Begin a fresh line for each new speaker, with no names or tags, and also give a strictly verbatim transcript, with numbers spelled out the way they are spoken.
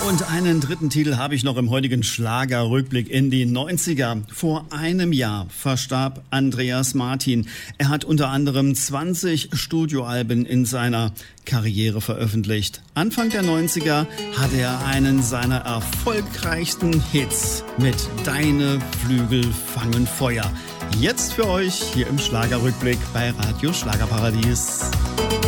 Und einen dritten Titel habe ich noch im heutigen Schlagerrückblick in die neunziger. Vor einem Jahr verstarb Andreas Martin. Er hat unter anderem zwanzig Studioalben in seiner Karriere veröffentlicht. Anfang der neunziger hatte er einen seiner erfolgreichsten Hits mit Deine Flügel fangen Feuer. Jetzt für euch hier im Schlagerrückblick bei Radio Schlagerparadies.